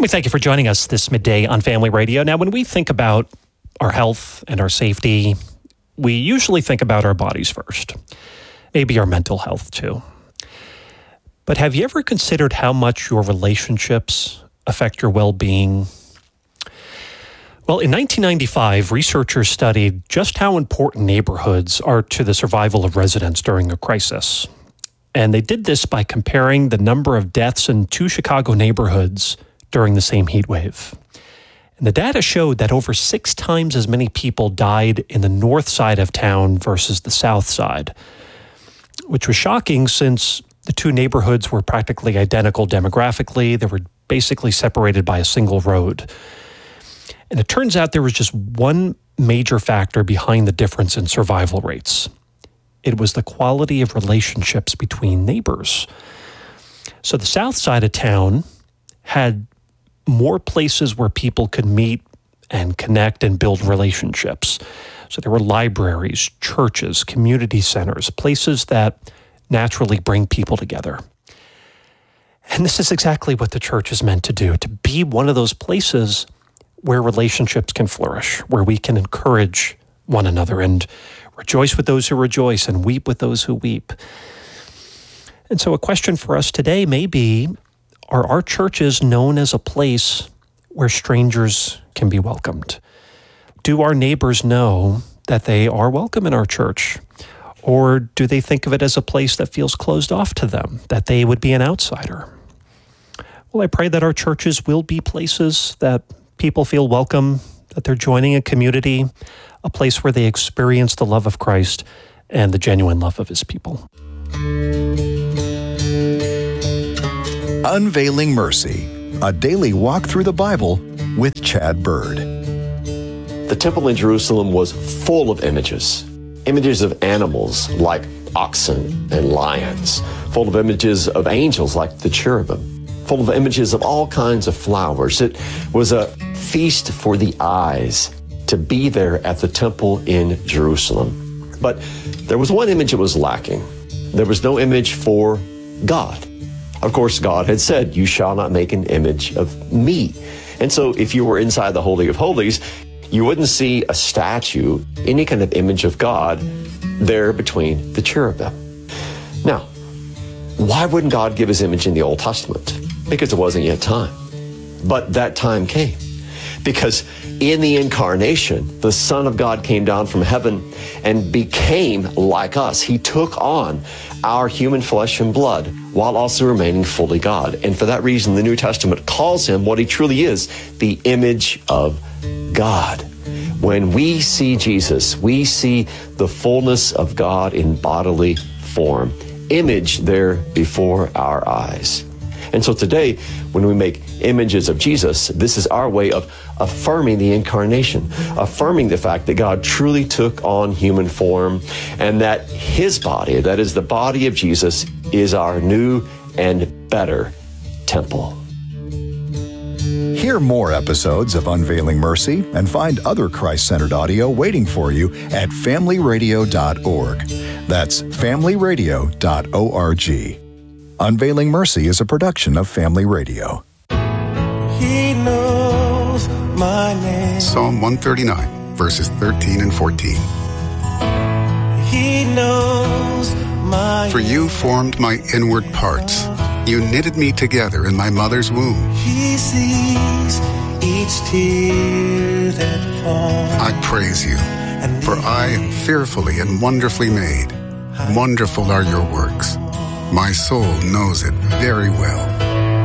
We thank you for joining us this midday on Family Radio. Now, when we think about our health and our safety, we usually think about our bodies first, maybe our mental health too. But have you ever considered how much your relationships affect your well-being? Well, in 1995, researchers studied just how important neighborhoods are to the survival of residents during a crisis. And they did this by comparing the number of deaths in two Chicago neighborhoods during the same heat wave. And the data showed that over 6 times as many people died in the north side of town versus the south side, which was shocking since the two neighborhoods were practically identical demographically. They were basically separated by a single road. And it turns out there was just one major factor behind the difference in survival rates. It was the quality of relationships between neighbors. So the south side of town had more places where people could meet and connect and build relationships. So there were libraries, churches, community centers, places that naturally bring people together. And this is exactly what the church is meant to do, to be one of those places where relationships can flourish, where we can encourage one another and rejoice with those who rejoice and weep with those who weep. And so a question for us today may be, are our churches known as a place where strangers can be welcomed? Do our neighbors know that they are welcome in our church? Or do they think of it as a place that feels closed off to them, that they would be an outsider? Well, I pray that our churches will be places that people feel welcome, that they're joining a community, a place where they experience the love of Christ and the genuine love of his people. Unveiling Mercy, a daily walk through the Bible with Chad Bird. The temple in Jerusalem was full of images of animals like oxen and lions, full of images of angels like the cherubim, full of images of all kinds of flowers. It was a feast for the eyes to be there at the temple in Jerusalem. But there was one image that was lacking. There was no image for God. Of course, God had said, "You shall not make an image of me." And so if you were inside the Holy of Holies, you wouldn't see a statue, any kind of image of God there between the cherubim. Now, why wouldn't God give his image in the Old Testament? Because it wasn't yet time. But that time came. Because in the incarnation, the Son of God came down from heaven and became like us. He took on our human flesh and blood while also remaining fully God. And for that reason, the New Testament calls him what he truly is, the image of God. When we see Jesus, we see the fullness of God in bodily form, image there before our eyes. And so today, when we make images of Jesus, this is our way of affirming the incarnation, affirming the fact that God truly took on human form and that his body, that is the body of Jesus, is our new and better temple. Hear more episodes of Unveiling Mercy and find other Christ-centered audio waiting for you at familyradio.org. That's familyradio.org. Unveiling Mercy is a production of Family Radio. He knows my name. Psalm 139, verses 13 and 14. He knows my For you formed my inward parts. You knitted me together in my mother's womb. He sees each tear that falls. I praise you, for I am fearfully and wonderfully made. Wonderful are your works. My soul knows it very well.